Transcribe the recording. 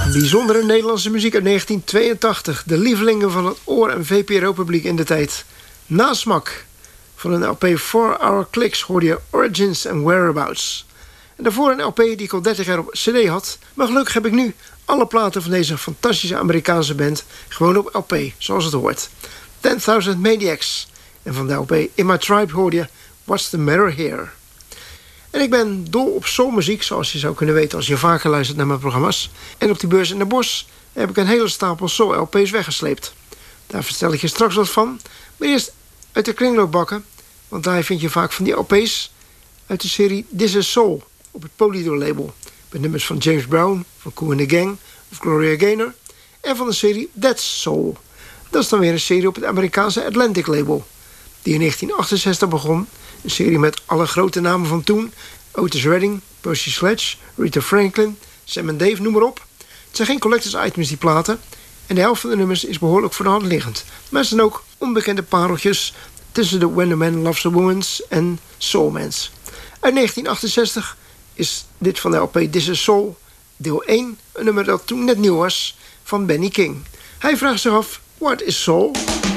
Bijzondere Nederlandse muziek uit 1982. De lievelingen van het oor- en VPRO-publiek in de tijd. Nasmak. Van een LP 4 Hour Clicks hoorde je Origins and Whereabouts. En daarvoor een LP die ik al 30 jaar op CD had. Maar gelukkig heb ik nu alle platen van deze fantastische Amerikaanse band gewoon op LP, zoals het hoort. 10.000 Maniacs. En van de LP In My Tribe hoorde je What's the Matter Here. En ik ben dol op soulmuziek, zoals je zou kunnen weten als je vaker luistert naar mijn programma's. En op die beurs in de bos heb ik een hele stapel soul-LP's weggesleept. Daar vertel ik je straks wat van. Maar eerst uit de kringloopbakken, want daar vind je vaak van die LP's uit de serie This Is Soul op het Polydor-label. Met nummers van James Brown, van Kool and the Gang of Gloria Gaynor. En van de serie That's Soul. Dat is dan weer een serie op het Amerikaanse Atlantic-label. Die in 1968 begon. Een serie met alle grote namen van toen. Otis Redding, Percy Sledge, Rita Franklin, Sam and Dave, noem maar op. Het zijn geen collectors items, die platen. En de helft van de nummers is behoorlijk voor de hand liggend. Maar het zijn ook onbekende pareltjes tussen de When a Man Loves a Woman's en Soulmans. Uit 1968 is dit van de LP This Is Soul, deel 1, een nummer dat toen net nieuw was, van Benny King. Hij vraagt zich af, what is soul?